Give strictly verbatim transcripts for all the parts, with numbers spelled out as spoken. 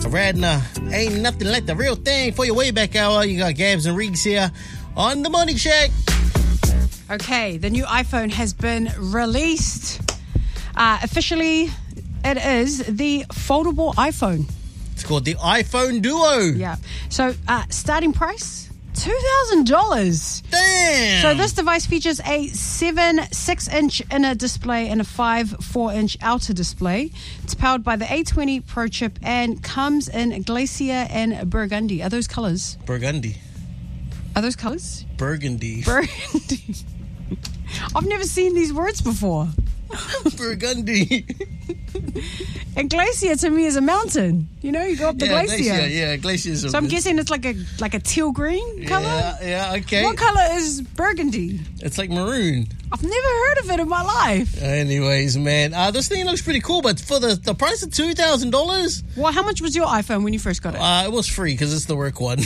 Radner, ain't nothing like the real thing for your way back hour. You got Gabs and Riggs here on the Morning Shack. Okay, the new iPhone has been released. Uh, officially, it is the foldable iPhone. It's called the iPhone Duo. Yeah. So, uh, starting price, two thousand dollars. Damn. So this device features a seven six-inch inner display and a five four-inch outer display. It's powered by the A twenty Pro chip and comes in Glacier and Burgundy. Are those colors? Burgundy. Are those colors? Burgundy. Burgundy. I've never seen these words before. Burgundy. And glacier to me is a mountain. You know, you go up the yeah, glacier. glacier. Yeah, glacier is a So I'm guessing it's like a like a teal green color. Yeah, yeah, okay. What color is burgundy? It's like maroon. I've never heard of it in my life. Anyways, man, uh, this thing looks pretty cool, but for the, the price of two thousand dollars... Well, how much was your iPhone when you first got it? Uh, it was free because it's the work one.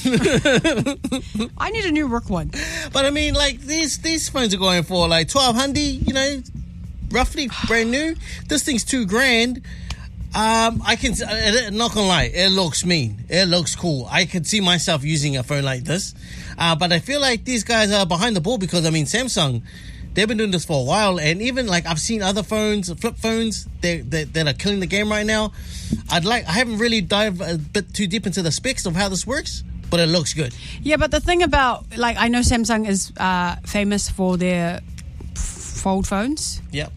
I need a new work one. But I mean, like, these these phones are going for like twelve hundred, you know, roughly brand new. This thing's two grand. Um, I can, uh, not gonna lie, it looks mean. It looks cool. I could see myself using a phone like this. Uh, but I feel like these guys are behind the ball because, I mean, Samsung, they've been doing this for a while. And even, like, I've seen other phones, flip phones, that, that, that are killing the game right now. I'd like, I haven't really dived a bit too deep into the specs of how this works, but it looks good. Yeah, but the thing about, like, I know Samsung is uh, famous for their fold phones. Yep.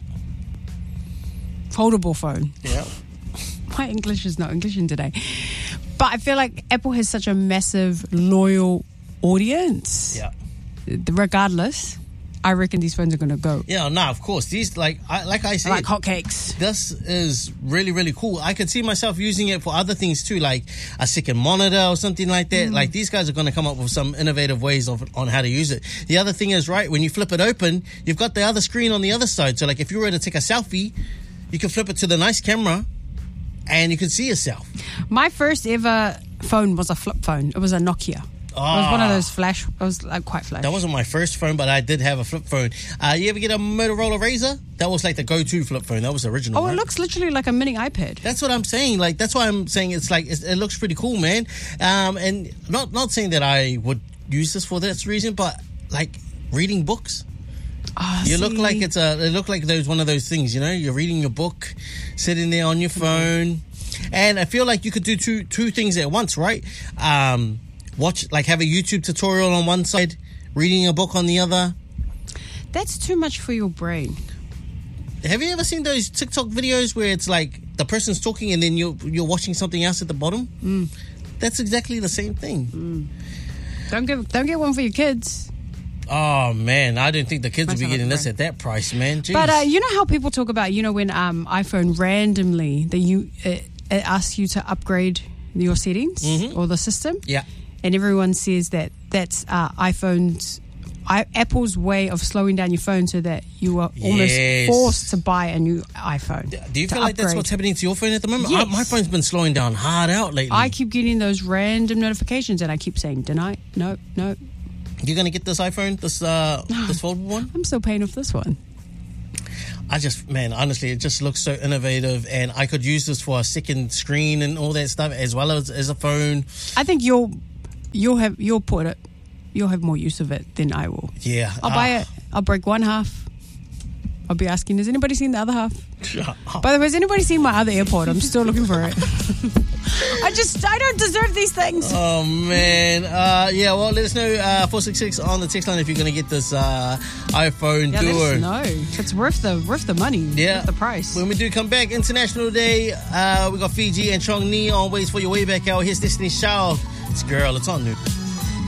Foldable phone. Yep. My English is not Englishing today. But I feel like Apple has such a massive, loyal audience. Yeah. Regardless, I reckon these phones are going to go. Yeah, no, of course. These, like, I, like I said, like hotcakes. This is really, really cool. I could see myself using it for other things too, like a second monitor or something like that. Mm. Like, these guys are going to come up with some innovative ways of on how to use it. The other thing is, right, when you flip it open, you've got the other screen on the other side. So, like, if you were to take a selfie, you can flip it to the nice camera and you can see yourself. My first ever phone was a flip phone. It was a Nokia. Oh. It was one of those flash. It was like quite flash. That wasn't my first phone, but I did have a flip phone. Uh, you ever get a Motorola Razr? That was like the go-to flip phone. That was the original. Oh, right? It looks literally like a mini iPad. That's what I'm saying. Like, that's why I'm saying it's like it's, it looks pretty cool, man. Um, and not not saying that I would use this for this reason, but like reading books. Oh, you see. look like it's a. It look like those one of those things. You know, you're reading your book, sitting there on your phone, and I feel like you could do two two things at once, right? Um, watch like have a YouTube tutorial on one side, reading a book on the other. That's too much for your brain. Have you ever seen those TikTok videos where it's like the person's talking and then you're you're watching something else at the bottom? Mm. That's exactly the same thing. Mm. Don't get don't get one for your kids. Oh, man, I don't think the kids That's will be getting this at that price, man. Jeez. But uh, you know how people talk about, you know, when um, iPhone randomly, that you it, it asks you to upgrade your settings mm-hmm. or the system? Yeah. And everyone says that that's uh, iPhone's, I, Apple's way of slowing down your phone so that you are almost yes. forced to buy a new iPhone. Do you feel upgrade. like that's what's happening to your phone at the moment? Yes. I, my phone's been slowing down hard out lately. I keep getting those random notifications and I keep saying, deny, no, no. You're going to get this iPhone, this uh, this foldable one? I'm still paying off this one. I just, man, honestly, it just looks so innovative, and I could use this for a second screen and all that stuff, as well as, as a phone. I think you'll you'll have you'll put it you'll have more use of it than I will. Yeah, I'll buy it. I'll break one half. I'll be asking, has anybody seen the other half? By the way, has anybody seen my other AirPod? I'm still looking for it. I just, I don't deserve these things. Oh, man. Uh, yeah, well, let us know, uh, four six six on the text line if you're going to get this uh, iPhone yeah, Duo. Let us know. If it's worth the, worth the money, yeah. worth the price. When we do come back, International Day, uh, we got Fiji and Chong Ni on Ways for your way back out. Here's Destiny's Child. It's Girl. It's on new.